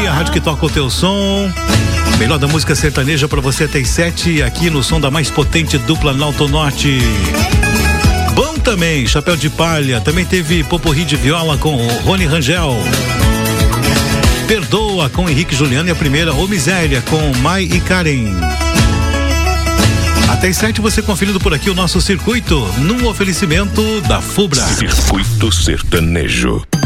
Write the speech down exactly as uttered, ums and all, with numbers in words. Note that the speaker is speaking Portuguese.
a rádio que toca o teu som. Melhor da música sertaneja pra você até as sete, aqui no som da mais potente dupla Nauto Norte. Bom também, Chapéu de Palha. Também teve Poporri de Viola com Rony Rangel. Perdoa com Henrique Juliano e a primeira, Ô Miséria, com Mai e Karen. Até as sete você conferindo por aqui o nosso circuito, num oferecimento da Fubra. Circuito Sertanejo.